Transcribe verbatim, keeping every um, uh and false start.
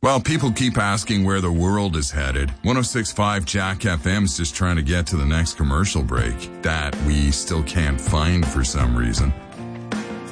Well, people keep asking where the world is headed. one oh six point five Jack F M's just trying to get to the next commercial break that we still can't find for some reason.